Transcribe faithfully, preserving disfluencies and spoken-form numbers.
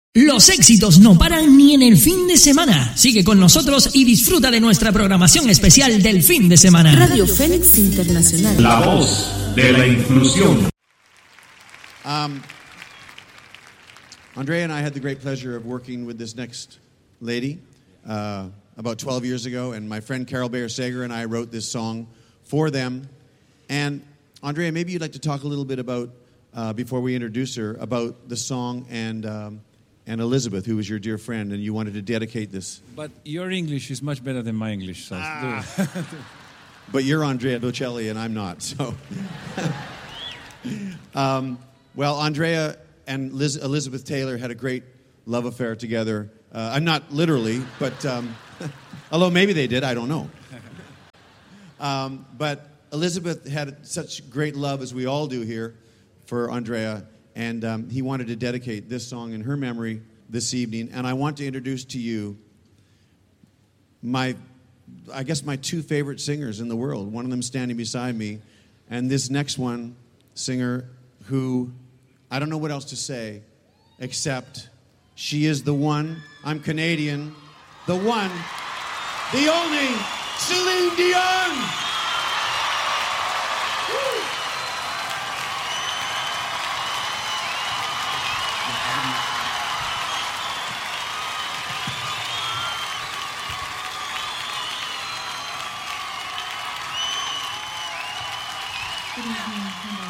Los éxitos no paran ni en el fin de semana. Sigue con nosotros y disfruta de nuestra programación especial del fin de semana. Radio Fénix Internacional. La voz de la inclusión. Um, Andrea and I had the great pleasure of working with this next lady uh, about twelve years ago, and my friend Carol Bayer-Sager and I wrote this song for them. And Andrea, maybe you'd like to talk a little bit about, uh, before we introduce her, about the song and um, and Elizabeth, who was your dear friend, and you wanted to dedicate this. But your English is much better than my English. So Ah. But you're Andrea Bocelli, and I'm not, so. um, well, Andrea and Liz, Elizabeth Taylor had a great love affair together. Uh, I'm not literally, but um, although maybe they did, I don't know. Um, but Elizabeth had such great love, as we all do here, for Andrea, and um, he wanted to dedicate this song in her memory this evening. And I want to introduce to you my, I guess, my two favorite singers in the world. One of them standing beside me, and this next one, singer who, I don't know what else to say, except she is the one. I'm Canadian. The one, the only, Celine Dion. Good evening, hello.